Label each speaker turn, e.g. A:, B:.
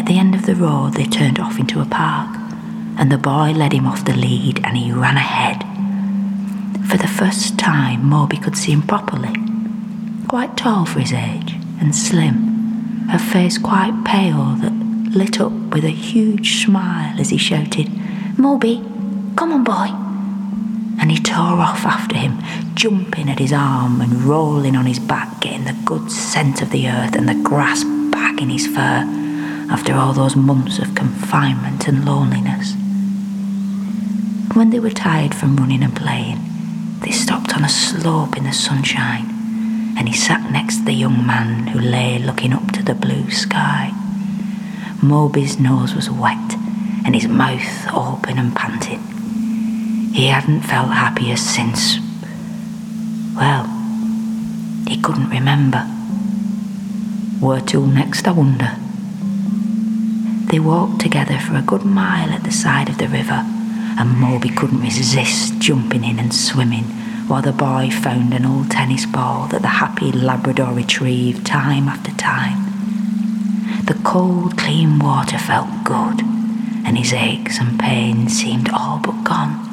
A: At the end of the road, they turned off into a park, and the boy led him off the lead and he ran ahead. For the first time, Moby could see him properly. Quite tall for his age and slim, her face quite pale that lit up with a huge smile as he shouted, "Moby, come on, boy." And he tore off after him, jumping at his arm and rolling on his back, getting the good scent of the earth and the grass back in his fur after all those months of confinement and loneliness. When they were tired from running and playing, they stopped on a slope in the sunshine, and he sat next to the young man who lay looking up to the blue sky. Moby's nose was wet and his mouth open and panting. He hadn't felt happier since, well, he couldn't remember. Where to next, I wonder? They walked together for a good mile at the side of the river, and Moby couldn't resist jumping in and swimming while the boy found an old tennis ball that the happy Labrador retrieved time after time. The cold, clean water felt good, and his aches and pains seemed all but gone.